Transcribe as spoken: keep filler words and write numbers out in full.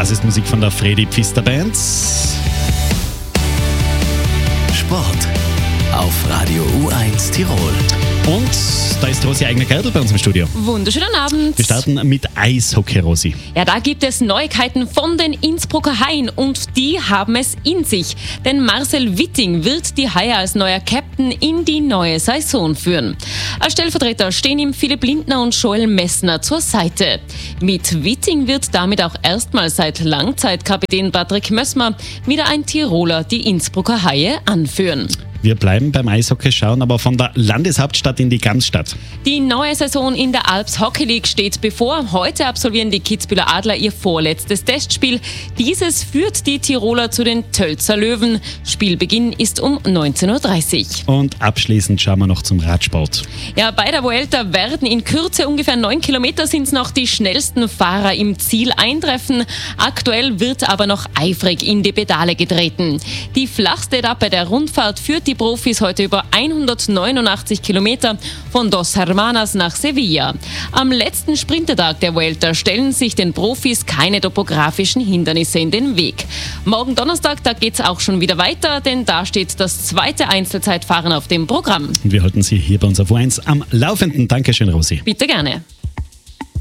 Das ist Musik von der Fredi Pfister Band. Sport auf Radio U eins Tirol. Und da ist Rosi Eigner-Gerdl bei uns im Studio. Wunderschönen Abend. Wir starten mit Eishockey, Rosi. Ja, da gibt es Neuigkeiten von den Innsbrucker Haien und die haben es in sich. Denn Marcel Witting wird die Haie als neuer Captain in die neue Saison führen. Als Stellvertreter stehen ihm Philipp Lindner und Joel Messner zur Seite. Mit Witting wird damit auch erstmals seit Langzeitkapitän Patrick Mössmer wieder ein Tiroler die Innsbrucker Haie anführen. Wir bleiben beim Eishockey, schauen aber von der Landeshauptstadt in die Ganzstadt. Die neue Saison in der Alps Hockey League steht bevor. Heute absolvieren die Kitzbüheler Adler ihr vorletztes Testspiel. Dieses führt die Tiroler zu den Tölzer Löwen. Spielbeginn ist um neunzehn Uhr dreißig. Und abschließend schauen wir noch zum Radsport. Ja, bei der Vuelta werden in Kürze ungefähr neun Kilometer sind es noch die schnellsten Fahrer im Ziel eintreffen. Aktuell wird aber noch eifrig in die Pedale getreten. Die flachste Etappe der Rundfahrt führt die Profis heute über hundertneunundachtzig Kilometer von Dos Hermanas nach Sevilla. Am letzten Sprintertag der Vuelta stellen sich den Profis keine topografischen Hindernisse in den Weg. Morgen Donnerstag, da geht es auch schon wieder weiter, denn da steht das zweite Einzelzeitfahren auf dem Programm. Und wir halten Sie hier bei uns auf U eins am Laufenden. Dankeschön, Rosi. Bitte gerne.